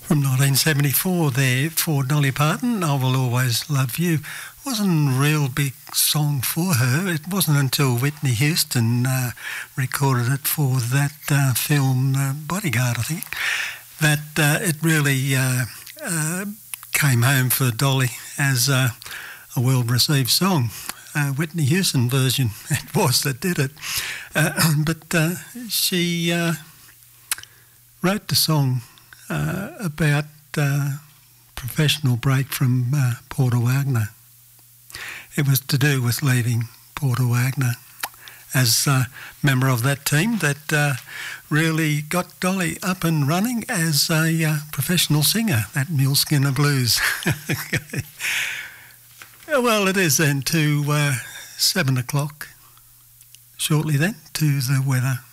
From 1974 there for Dolly Parton, I Will Always Love You. Wasn't a real big song for her. It wasn't until Whitney Houston recorded it for that film Bodyguard, I think, that it really came home for Dolly as a well-received song. Whitney Houston version it was that did it. But she wrote the song about professional break from Porter Wagoner. It was to do with leaving Porter Wagoner as a member of that team that really got Dolly up and running as a professional singer, that Mule Skinner Blues. Well, it is then to 7 o'clock. Shortly then to the weather.